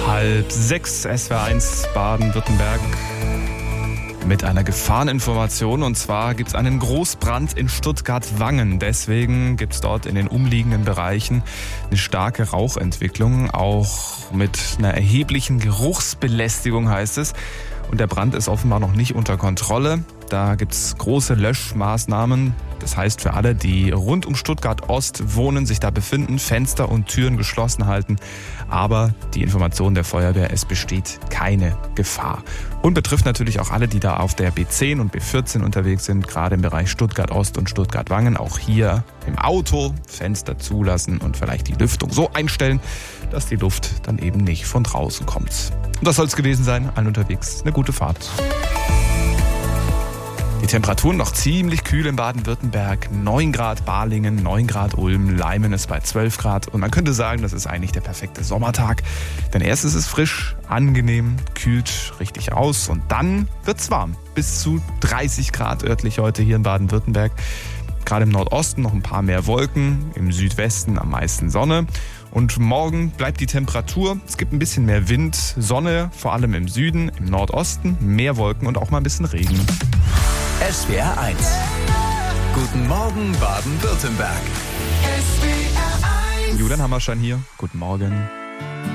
5:30, SWR1 Baden-Württemberg mit einer Gefahreninformation. Und zwar gibt es einen Großbrand in Stuttgart-Wangen. Deswegen gibt es dort in den umliegenden Bereichen eine starke Rauchentwicklung, auch mit einer erheblichen Geruchsbelästigung heißt es. Und der Brand ist offenbar noch nicht unter Kontrolle. Da gibt es große Löschmaßnahmen. Das heißt für alle, die rund um Stuttgart-Ost wohnen, sich da befinden, Fenster und Türen geschlossen halten. Aber die Information der Feuerwehr, es besteht keine Gefahr. Und betrifft natürlich auch alle, die da auf der B10 und B14 unterwegs sind, gerade im Bereich Stuttgart-Ost und Stuttgart-Wangen. Auch hier im Auto Fenster zulassen und vielleicht die Lüftung so einstellen, dass die Luft dann eben nicht von draußen kommt. Und das soll es gewesen sein. Allen unterwegs eine gute Fahrt. Die Temperaturen noch ziemlich kühl in Baden-Württemberg. 9 Grad Balingen, 9 Grad Ulm, Leimen ist bei 12 Grad. Und man könnte sagen, das ist eigentlich der perfekte Sommertag. Denn erst ist es frisch, angenehm, kühlt richtig aus und dann wird's warm. Bis zu 30 Grad örtlich heute hier in Baden-Württemberg. Gerade im Nordosten noch ein paar mehr Wolken, im Südwesten am meisten Sonne. Und morgen bleibt die Temperatur, es gibt ein bisschen mehr Wind, Sonne, vor allem im Süden, im Nordosten, mehr Wolken und auch mal ein bisschen Regen. SWR1. Guten Morgen Baden-Württemberg. Julian Hammerstein hier, guten Morgen.